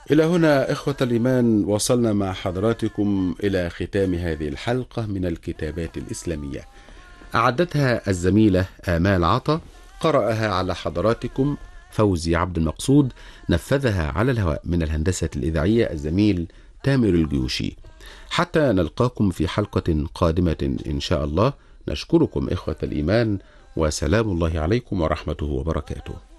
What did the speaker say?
إلى هنا إخوة الإيمان وصلنا مع حضراتكم إلى ختام هذه الحلقة من الكتابات الإسلامية. أعدتها الزميلة آمال عطا، قرأها على حضراتكم فوزي عبد المقصود، نفذها على الهواء من الهندسة الإذاعية الزميل تامر الجيوشي. حتى نلقاكم في حلقة قادمة إن شاء الله، نشكركم إخوة الإيمان، وسلام الله عليكم ورحمته وبركاته.